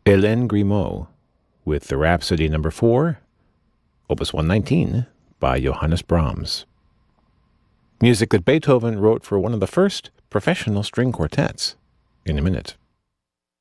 Hélène Grimaud with the Rhapsody No. 4, Opus 119 by Johannes Brahms. Music that Beethoven wrote for one of the first professional string quartets. In a minute.